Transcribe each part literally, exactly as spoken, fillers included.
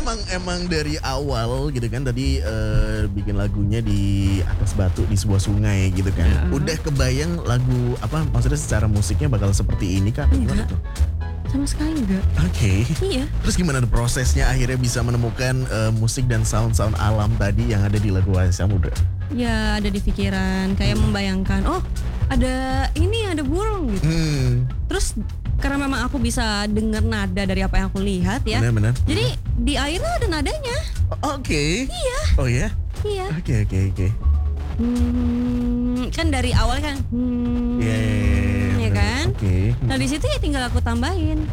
emang emang dari awal gitu kan tadi uh, bikin lagunya di atas batu di sebuah sungai gitu kan. Uh-huh. Udah kebayang lagu apa maksudnya secara musiknya bakal seperti ini Kak? Enggak. Sama sekali enggak. Oke. Okay. Iya. Terus gimana prosesnya akhirnya bisa menemukan uh, musik dan sound-sound alam tadi yang ada di lagu Wahai Samudra? Ya ada di pikiran kayak hmm. membayangkan oh ada ini ada burung gitu. Hmm. Terus karena memang aku bisa dengar nada dari apa yang aku lihat ya. Benar-benar. Jadi di airnya ada nadanya. Oke. Okay. Iya. Oh ya? Iya. Oke okay, oke okay, oke. Okay. Hmm, kan dari awal kan. Hmm, yeah, yeah, yeah, ya kan? Oke. Okay. Nah di situ ya tinggal aku tambahin.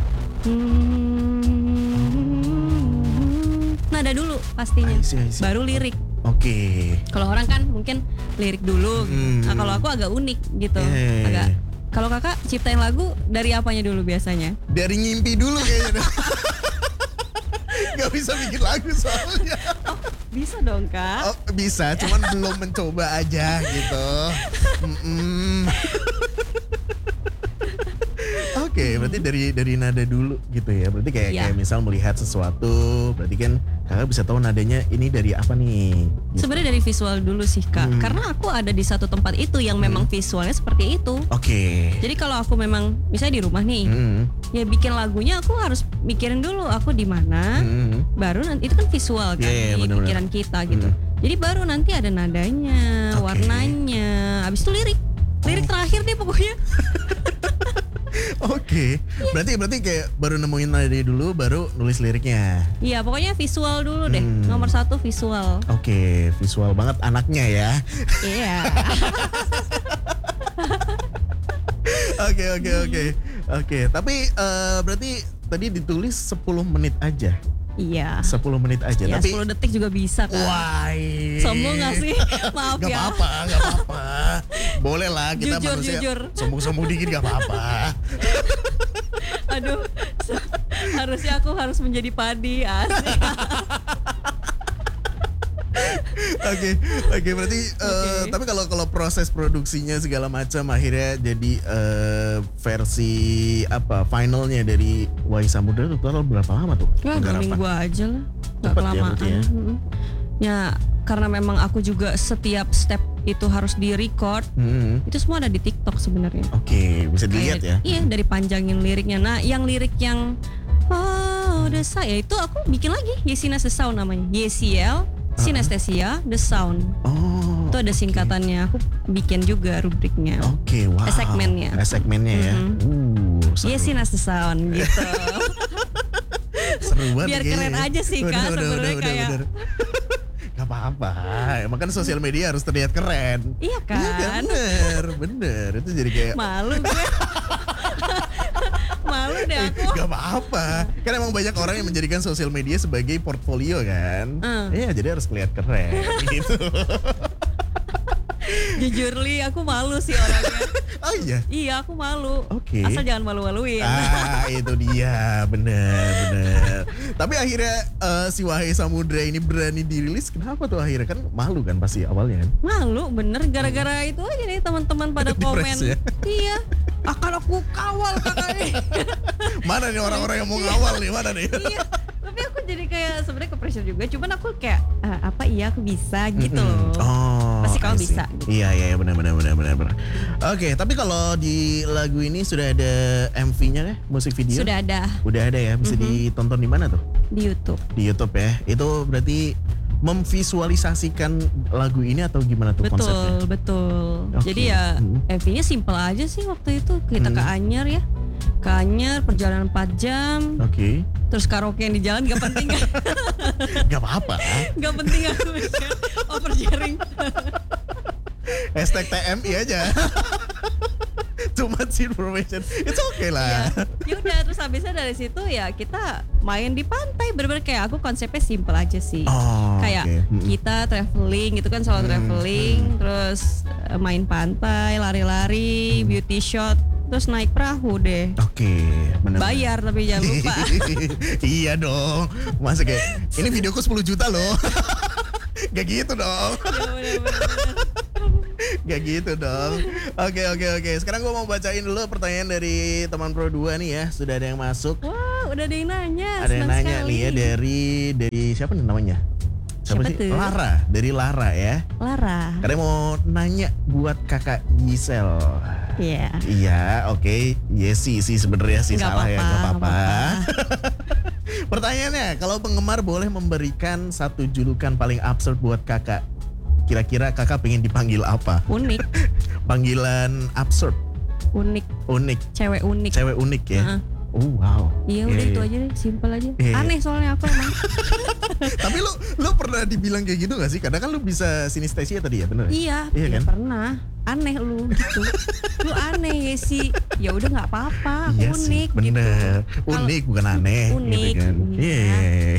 Hmm, nada dulu pastinya. I see, I see. Baru lirik. Oke. Okay. Kalau orang kan mungkin lirik dulu. Hmm. Nah kalau aku agak unik gitu. Yeah. Agak. Kalau kakak ciptain lagu dari apanya dulu biasanya? Dari ngimpi dulu kayaknya. Gak bisa bikin lagu soalnya. Oh, bisa dong kak? Oh, bisa, cuman belum mencoba aja gitu. Oke, okay, berarti dari dari nada dulu gitu ya. Berarti kayak ya. kayak misal melihat sesuatu, berarti kan kakak bisa tahu nadanya ini dari apa nih? Gitu. Sebenarnya dari visual dulu sih kak, hmm. karena aku ada di satu tempat itu yang hmm. memang visualnya seperti itu. Oke. Okay. Jadi kalau aku memang misalnya di rumah nih, hmm. ya bikin lagunya aku harus mikirin dulu aku di mana, hmm. baru nanti itu kan visual kan yeah, yeah, di bener-bener. pikiran kita gitu. Hmm. Jadi baru nanti ada nadanya, okay. warnanya, abis itu lirik, lirik oh. terakhir deh pokoknya. Oke, okay. berarti berarti kayak baru nemuin nada dulu, baru nulis liriknya. Iya, pokoknya visual dulu deh. Hmm. Nomor satu visual. Oke, okay. visual banget anaknya ya. Iya. Oke oke oke oke. Tapi uh, berarti tadi ditulis sepuluh menit aja. Iya. sepuluh menit aja. Ya, tapi sepuluh detik juga bisa kan. Wah. Sombong gak sih? Maaf gak ya. Gak apa-apa, gak apa-apa. Boleh lah kita jujur, manusia jujur. sombong-sombong dikit gak apa-apa. Aduh, harusnya aku harus menjadi padi, asik. Oke, oke berarti okay. uh, tapi kalau kalau proses produksinya segala macam akhirnya jadi uh, versi apa finalnya dari Wahai Samudra itu total berapa lama tuh? Ya minggu aja lah, nggak kelamaan. Ya, ya. ya karena memang aku juga setiap step itu harus di record, hmm. itu semua ada di TikTok sebenarnya. Oke, okay, bisa dilihat ya? Iya, dari panjangin liriknya. Nah, yang lirik yang oh the sound ya itu aku bikin lagi Yesinas the Sound namanya, Y C L Synesthesia the Sound. Oh. Itu ada singkatannya. Aku bikin juga rubriknya. Oke, okay, wow. Segmennya. Segmennya ya. Mm-hmm. Uh, Yesinas the Sound gitu. Seru banget. Biar kayaknya. Keren aja sih Kak sebenarnya kayak. Bener. Gak apa-apa. Emang kan sosial media harus terlihat keren. Iya kan? Iya kan? Bener, bener. Itu jadi kayak malu gue. Malu deh aku. Gak apa-apa. Kan emang banyak orang yang menjadikan sosial media sebagai portfolio kan. Iya, uh. jadi harus kelihatan keren gitu. Jujur Li, aku malu sih orangnya. Oh iya? Iya, aku malu. Oke. Okay. Asal jangan malu-maluin. Ah, itu dia. Bener, bener. Tapi akhirnya uh, si Wahai Samudra ini berani dirilis. Kenapa tuh akhirnya? Kan malu kan pasti awalnya kan? Malu, bener. Gara-gara hmm. itu aja nih teman-teman pada komen. Ya? Iya. Akan aku kawal kakak nih. Mana nih orang-orang yang mau ngawal nih? Mana nih? Iya. Tapi aku jadi kayak sebenarnya ke pressure juga. Cuman aku kayak ah, apa iya aku bisa gitu. Mm-hmm. Oh. Pasti kamu bisa. Gitu. Iya iya benar benar benar benar. Oke, okay, tapi kalau di lagu ini sudah ada M V-nya ya, musik video? Sudah ada. Udah ada ya, bisa mm-hmm. ditonton di mana tuh? Di YouTube. Di YouTube ya. Itu berarti memvisualisasikan lagu ini atau gimana tuh betul, konsepnya? Betul, betul. Okay. Jadi ya hmm. M V-nya simple aja sih waktu itu. Kita hmm. ke Anyer ya. Ke Anyer perjalanan empat jam. Oke. Okay. Terus karaoke yang di jalan gak penting kan? Gak apa-apa. Gak penting aku mikir oversharing. Hashtag T M I aja. Too much information. It's okay lah. Ya udah terus habisnya dari situ ya kita main di pantai. Bener-bener kayak aku konsepnya simple aja sih. Oh, kayak okay. hmm. kita traveling gitu kan solo hmm. traveling, hmm. terus main pantai, lari-lari, hmm. beauty shot, terus naik perahu deh. Oke, okay, benar. Bayar tapi jangan lupa. Iya dong. Masa kayak ini videoku sepuluh juta loh. Gak gitu dong. Ya bener-bener. Gak gitu dong. Oke oke oke. Sekarang gue mau bacain dulu pertanyaan dari teman Pro dua nih ya. Sudah ada yang masuk. Wow, udah ada yang nanya. Ada yang nanya sekali. nih ya dari dari siapa nih namanya? Siapa, Siapa sih? tuh? Lara, dari Lara ya. Lara. Katanya mau nanya buat kakak Gisel. Iya. Yeah. Iya, oke. Okay. Yesi sih sebenarnya sih Nggak salah apa-apa, ya, nggak apa-apa. nggak Pertanyaannya, kalau penggemar boleh memberikan satu julukan paling absurd buat kakak, kira-kira kakak pengen dipanggil apa? Unik. Panggilan absurd. Unik. Unik. Cewek unik. Cewek unik ya. Uh-huh. Oh wow. Iya yeah, udah yeah. itu aja deh, simpel aja. Yeah. Aneh soalnya aku emang. Tapi lu lu pernah dibilang kayak gitu gak sih? Kadang kan lu bisa sinestesia tadi ya, bener? Iya, iya iya kan? pernah. Aneh lu gitu. Lu aneh ya sih. Ya udah nggak apa-apa, Iya unik sih, bener. gitu. Unik bukan aneh. Unik. Gitu kan. Iya. Yeah.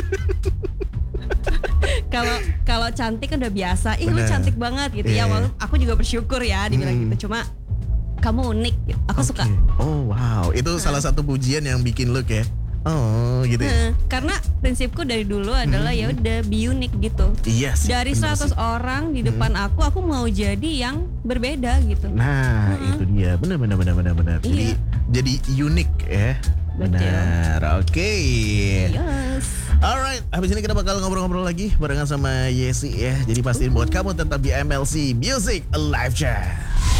Kalau kalau cantik kan udah biasa. Ih, lu Bener. cantik banget gitu Yeah. ya. Walau aku juga bersyukur ya dibilang Hmm. gitu. Cuma kamu unik gitu. Aku Okay. suka. Oh wow, itu Nah. salah satu pujian yang bikin lu kayak oh gitu ya. Nah, karena prinsipku dari dulu adalah Hmm. ya udah be unik gitu. Iya sih. Dari bener seratus sih. orang di depan aku, aku mau jadi yang berbeda gitu. Nah, Hmm. itu dia. Benar benar benar benar benar. Jadi Iya. jadi unik ya. Betul. Benar. Oke. Yes. Alright, habis ini kita bakal ngobrol-ngobrol lagi barengan sama Yesi ya. Jadi pastiin buat kamu tetap di M L C Music Live Chat.